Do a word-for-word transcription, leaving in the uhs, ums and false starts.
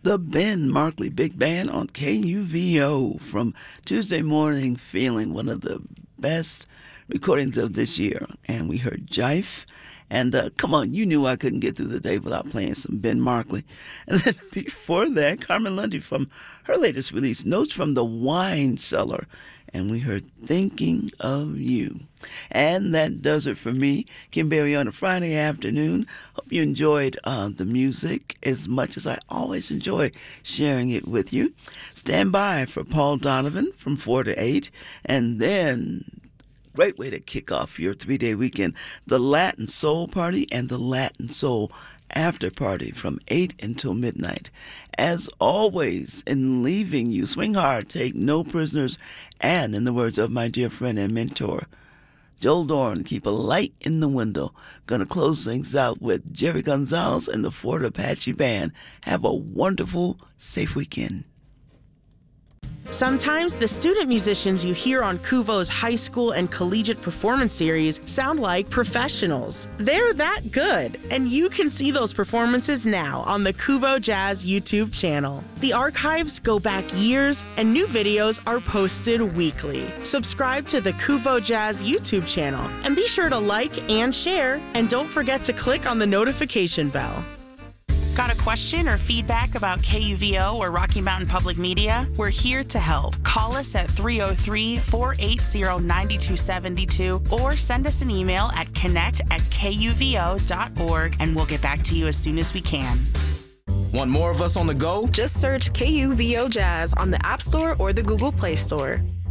The Ben Markley Big Band on K U V O from Tuesday Morning Feeling, one of the best recordings of this year. And we heard Jive. And uh, come on, you knew I couldn't get through the day without playing some Ben Markley. And then before that, Carmen Lundy from her latest release, Notes from the Wine Cellar. And we heard Thinking of You. And that does it for me, Kim Berry, on a Friday afternoon. Hope you enjoyed uh, the music as much as I always enjoy sharing it with you. Stand by for Paul Donovan from four to eight. And then, great way to kick off your three-day weekend, the Latin Soul Party and the Latin Soul After Party from eight until midnight. As always, in leaving you, swing hard, take no prisoners, and in the words of my dear friend and mentor, Joel Dorn, keep a light in the window. Gonna close things out with Jerry Gonzalez and the Fort Apache Band. Have a wonderful, safe weekend. Sometimes the student musicians you hear on Kuvo's high school and collegiate performance series sound like professionals. They're that good, and you can see those performances now on the Kuvo Jazz YouTube channel. The archives go back years, and new videos are posted weekly. Subscribe to the Kuvo Jazz YouTube channel, and be sure to like and share, and don't forget to click on the notification bell. Got a question or feedback about K U V O or Rocky Mountain Public Media? We're here to help. Call us at three oh three, four eight zero, nine two seven two or send us an email at connect at K U V O dot org and we'll get back to you as soon as we can. Want more of us on the go? Just search K U V O Jazz on the App Store or the Google Play Store.